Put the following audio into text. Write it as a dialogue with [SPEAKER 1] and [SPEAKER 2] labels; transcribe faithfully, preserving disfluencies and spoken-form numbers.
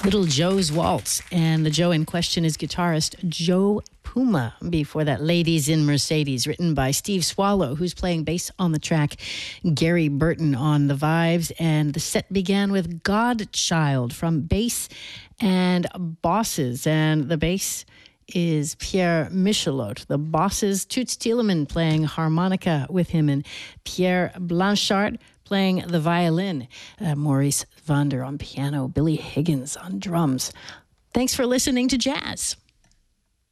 [SPEAKER 1] Little Joe's Waltz. And the Joe in question is guitarist Joe Puma. Before that, Ladies in Mercedes, written by Steve Swallow, who's playing bass on the track, Gary Burton on the vibes. And the set began with Godchild from Bass and Bosses. And the bass is Pierre Michelot. The Bosses, Toots Thielemans playing harmonica with him, and Pierre Blanchard playing the violin. Uh, Maurice Vander on piano, Billy Higgins on drums. Thanks for listening to Jazz.